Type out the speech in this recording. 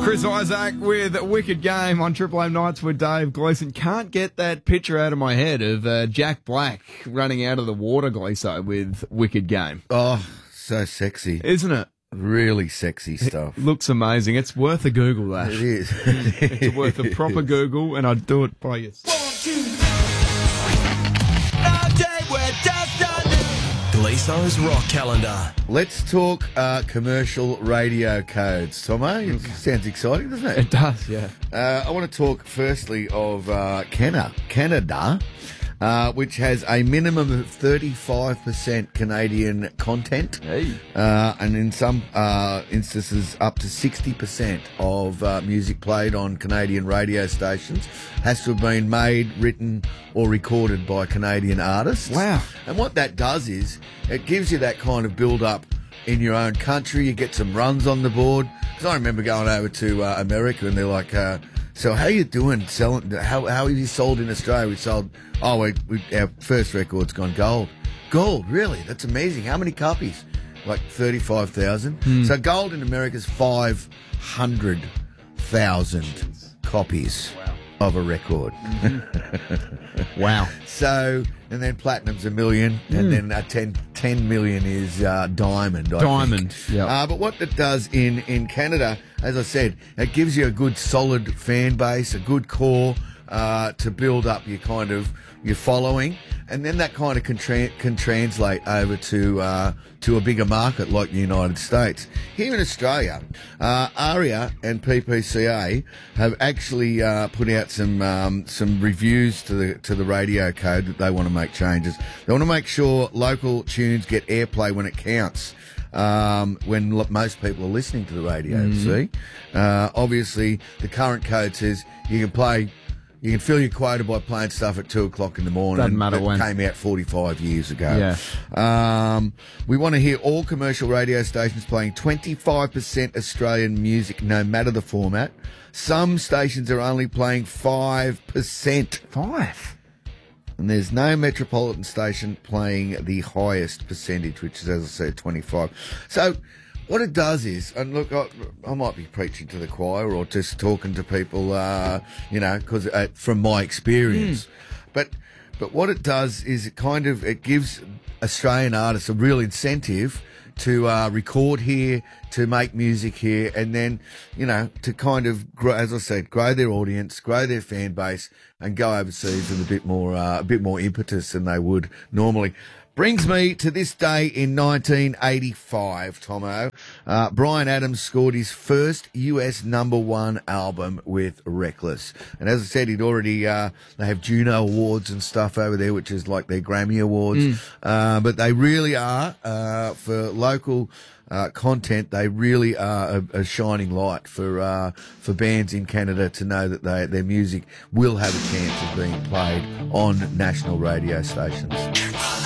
Chris Isaac with Wicked Game on Triple M Nights with Dave Gleeson. Can't get that picture out of my head of Jack Black running out of the water, Gleeso, with Wicked Game. Oh, so sexy. Isn't it? Really sexy stuff. It looks amazing. It's worth a Google, that. It is. It's worth a proper Google, and I'd do it by you. Gleeso's Rock Calendar. Let's talk commercial radio codes, Tomo. It sounds exciting, doesn't it? It does, yeah. I want to talk firstly of Canada, which has a minimum of 35% Canadian content, and in some instances up to 60% of music played on Canadian radio stations has to have been made, written or recorded by Canadian artists. Wow. And what that does is it gives you that kind of build-up in your own country. You get some runs on the board. Because I remember going over to America and they're like, so how you doing selling? How have you sold in Australia? We sold. Our first record's gone gold. Gold, really? That's amazing. How many copies? Like 35,000. So gold in America is 500,000 copies of a record. Wow. So, and then platinum's 1 million, and then 10 million is diamond. I think. Yeah. But what it does in Canada, as I said, it gives you a good solid fan base, a good core to build up your following, and then that kind of can translate over to a bigger market like the United States. Here in Australia, ARIA and PPCA have actually put out some reviews to the radio code that they want to make changes. They want to make sure local tunes get airplay when it counts. When most people are listening to the radio, see? Obviously, the current code says you can fill your quota by playing stuff at 2 o'clock in the morning. Doesn't matter when. It came out 45 years ago. Yeah. We want to hear all commercial radio stations playing 25% Australian music, no matter the format. Some stations are only playing 5%. 5? And there's no metropolitan station playing the highest percentage, which is, as I said, 25. So what it does is, and look, I might be preaching to the choir or just talking to people, because from my experience. But what it does is it gives Australian artists a real incentive to record here, to make music here, and then, to kind of grow, as I said, grow their audience, grow their fan base, and go overseas with a bit more impetus than they would normally. Brings me to this day in 1985, Tomo. Bryan Adams scored his first US #1 album with Reckless. And as I said, he'd already, they have Juno Awards and stuff over there, which is like their Grammy Awards. But they really are, for local content, they really are a shining light for bands in Canada to know that their music will have a chance of being played on national radio stations.